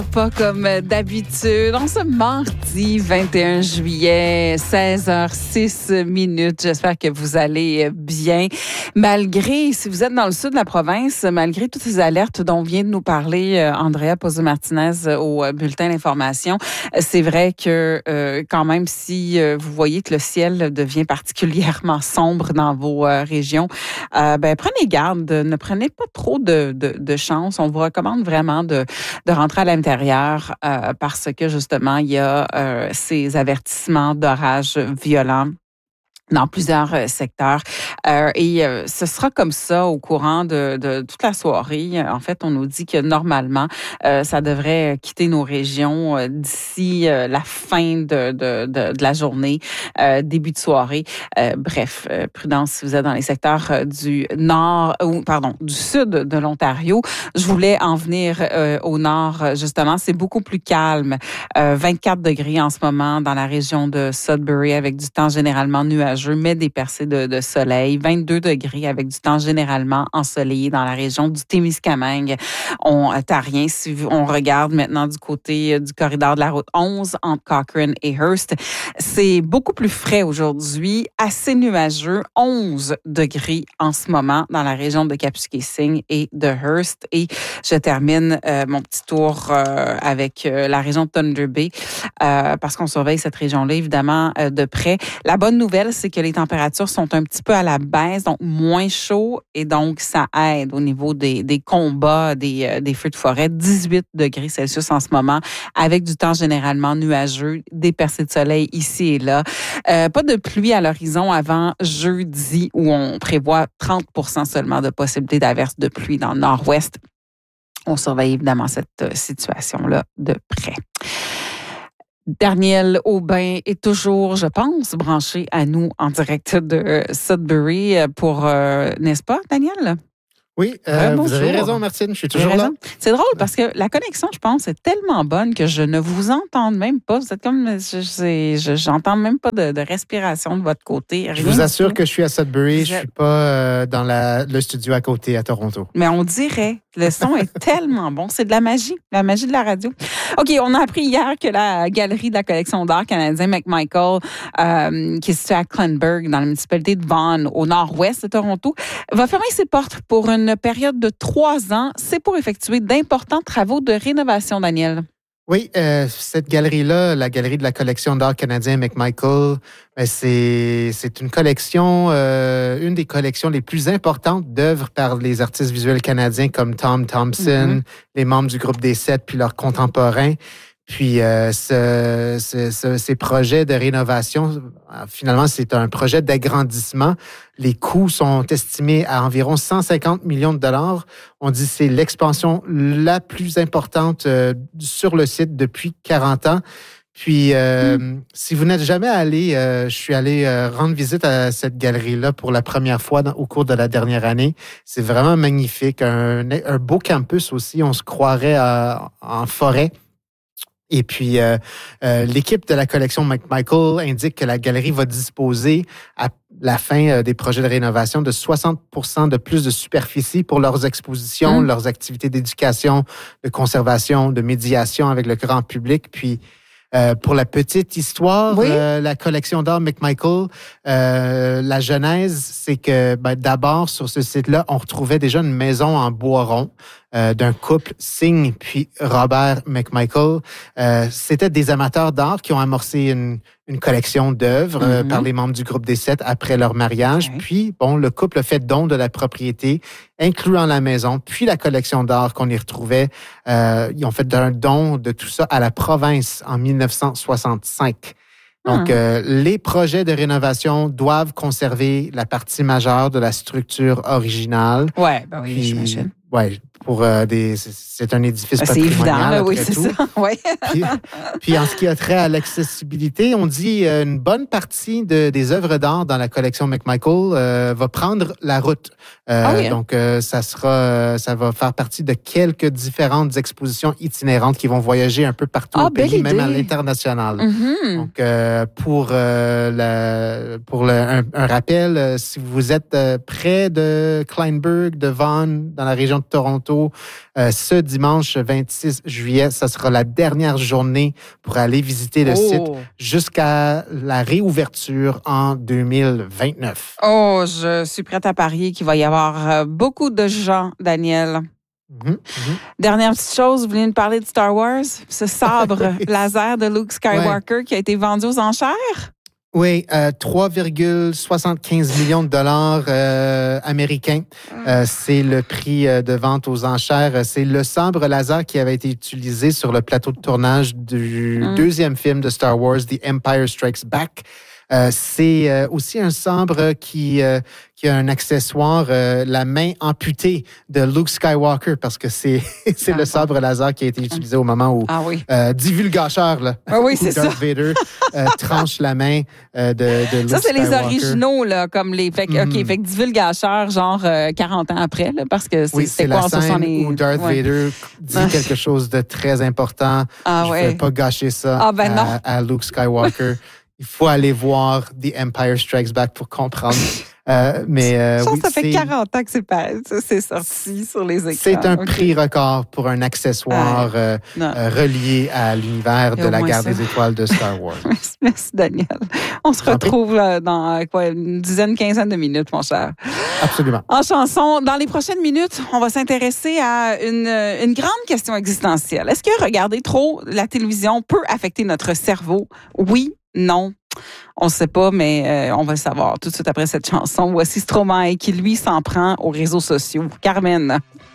Pas comme d'habitude. En ce mardi 21 juillet, 16h06. J'espère que vous allez bien. Malgré, si vous êtes dans le sud de la province, malgré toutes ces alertes dont vient de nous parler Andrea Pozzo-Martinez au bulletin d'information, c'est vrai que quand même, si vous voyez que le ciel devient particulièrement sombre dans vos régions, prenez garde. Ne prenez pas trop de chance. On vous recommande vraiment de rentrer à l'intérieur parce que justement, il y a ces avertissements d'orages violents dans plusieurs secteurs. Ce sera comme ça au courant de toute la soirée. En fait, on nous dit que normalement, ça devrait quitter nos régions d'ici la fin de la journée, début de soirée. Prudence si vous êtes dans les secteurs du sud de l'Ontario. Je voulais en venir au nord, justement. C'est beaucoup plus calme. 24 degrés en ce moment dans la région de Sudbury avec du temps généralement nuageux, mais des percées de soleil. 22 degrés avec du temps généralement ensoleillé dans la région du Témiscamingue. T'as rien si on regarde maintenant du côté du corridor de la route 11 entre Cochrane et Hearst. C'est beaucoup plus frais aujourd'hui, assez nuageux, 11 degrés en ce moment dans la région de Kapuskasing et de Hearst. Et je termine mon petit tour avec la région de Thunder Bay parce qu'on surveille cette région-là évidemment de près. La bonne nouvelle, c'est que les températures sont un petit peu à la baisse, donc moins chaud, et donc ça aide au niveau des combats des feux de forêt. 18 degrés Celsius en ce moment, avec du temps généralement nuageux, des percées de soleil ici et là. Pas de pluie à l'horizon avant jeudi, où on prévoit 30% seulement de possibilité d'averse de pluie dans le nord-ouest. On surveille évidemment cette situation-là de près. Daniel Aubin est toujours, je pense, branché à nous en direct de Sudbury pour, n'est-ce pas, Daniel? Oui, vous avez raison, Martine, je suis toujours là. C'est drôle parce que la connexion, je pense, est tellement bonne que je ne vous entends même pas. Vous êtes comme, j'entends même pas de respiration de votre côté. Je vous assure que je suis à Sudbury, je suis pas dans le studio à côté à Toronto. Mais on dirait, le son est tellement bon, c'est de la magie de la radio. OK, on a appris hier que la galerie de la collection d'art canadien McMichael, qui est située à Clanburg, dans la municipalité de Vaughan, au nord-ouest de Toronto, va fermer ses portes pour une période de 3 ans. C'est pour effectuer d'importants travaux de rénovation, Daniel. Oui, cette galerie-là, la galerie de la collection d'art canadien McMichael, c'est une collection, une des collections les plus importantes d'œuvres par les artistes visuels canadiens comme Tom Thompson, les membres du groupe des Sept, puis leurs contemporains. Puis ces projets de rénovation, finalement, c'est un projet d'agrandissement. Les coûts sont estimés à environ 150 millions de dollars. On dit que c'est l'expansion la plus importante sur le site depuis 40 ans. Puis, si vous n'êtes jamais allé, je suis allé rendre visite à cette galerie-là pour la première fois au cours de la dernière année. C'est vraiment magnifique. Un beau campus aussi. On se croirait en forêt. Et puis, l'équipe de la collection McMichael indique que la galerie va disposer à la fin des projets de rénovation de 60% de plus de superficie pour leurs expositions, leurs activités d'éducation, de conservation, de médiation avec le grand public. Puis, pour la petite histoire, la collection d'art McMichael, la genèse, c'est que d'abord, sur ce site-là, on retrouvait déjà une maison en bois rond d'un couple, Singh puis Robert McMichael. C'était des amateurs d'art qui ont amorcé une collection d'œuvres par les membres du groupe des Sept après leur mariage. Okay. Puis, le couple a fait don de la propriété, incluant la maison, puis la collection d'art qu'on y retrouvait. Ils ont fait un don de tout ça à la province en 1965. Donc, les projets de rénovation doivent conserver la partie majeure de la structure originale. Oui, j'imagine. Oui, c'est un édifice patrimonial. C'est évident, oui, c'est tout. ça. Ouais. Puis, en ce qui a trait à l'accessibilité, on dit une bonne partie des œuvres d'art dans la collection McMichael va prendre la route. Donc, ça va faire partie de quelques différentes expositions itinérantes qui vont voyager un peu partout au pays, même à l'international. Donc, pour un rappel, si vous êtes près de Kleinburg, de Vaughan, dans la région de Toronto, Toronto ce dimanche 26 juillet. Ça sera la dernière journée pour aller visiter le site jusqu'à la réouverture en 2029. Oh, je suis prête à parier qu'il va y avoir beaucoup de gens, Daniel. Dernière petite chose, vous voulez nous parler de Star Wars? Ce sabre laser de Luke Skywalker qui a été vendu aux enchères? Oui, 3,75 millions de dollars américains. C'est le prix de vente aux enchères. C'est le sabre laser qui avait été utilisé sur le plateau de tournage du deuxième film de Star Wars, The Empire Strikes Back. C'est aussi un sabre qui a un accessoire, la main amputée de Luke Skywalker, parce que c'est le sabre laser qui a été utilisé au moment où divulgateur, là, Darth Vader tranche la main de Luke Skywalker. Ça, c'est les originaux, là, comme les... Fait que divulgateur, genre 40 ans après, là, parce que c'est la scène où Darth Vader dit quelque chose de très important. Je ne vais pas gâcher ça à Luke Skywalker. Il faut aller voir The Empire Strikes Back pour comprendre. Ça fait 40 ans que c'est sorti sur les écrans. C'est un prix record pour un accessoire relié à l'univers de la Guerre des Étoiles de Star Wars. Merci, Daniel. On se retrouve dans une quinzaine de minutes, mon cher. Absolument. En chanson, dans les prochaines minutes, on va s'intéresser à une grande question existentielle. Est-ce que regarder trop la télévision peut affecter notre cerveau? Oui. Non, on ne sait pas, mais on va le savoir tout de suite après cette chanson. Voici Stromae qui, lui, s'en prend aux réseaux sociaux. Carmen.